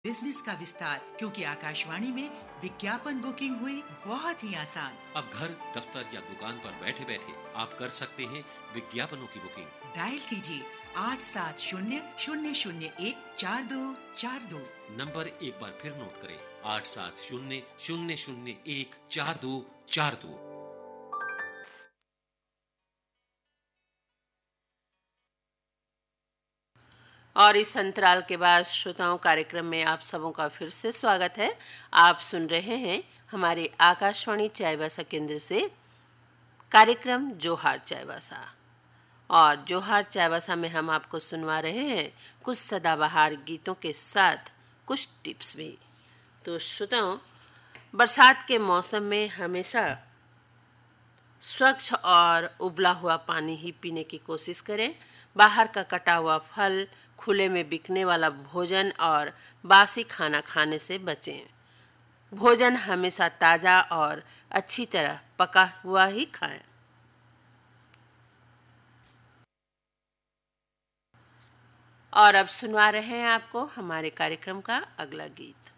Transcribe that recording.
Business का विस्तार, क्योंकि आकाशवाणी में विज्ञापन बुकिंग हुई बहुत ही आसान। अब घर, दफ्तर या दुकान पर बैठे बैठे आप कर सकते हैं विज्ञापनों की बुकिंग। डायल कीजिए 8700014242। नंबर एक बार फिर नोट करें, 8700014242। और इस अंतराल के बाद श्रोताओं कार्यक्रम में आप सबों का फिर से स्वागत है। आप सुन रहे हैं हमारे आकाशवाणी चाईबासा केंद्र से कार्यक्रम जोहार चाईबासा। और जोहार चाईबासा में हम आपको सुनवा रहे हैं कुछ सदाबहार गीतों के साथ कुछ टिप्स भी। तो श्रोताओं, बरसात के मौसम में हमेशा स्वच्छ और उबला हुआ पानी ही पीने की कोशिश करें। बाहर का कटा हुआ फल, खुले में बिकने वाला भोजन और बासी खाना खाने से बचें। भोजन हमेशा ताज़ा और अच्छी तरह पका हुआ ही खाएं। और अब सुनवा रहे हैं आपको हमारे कार्यक्रम का अगला गीत।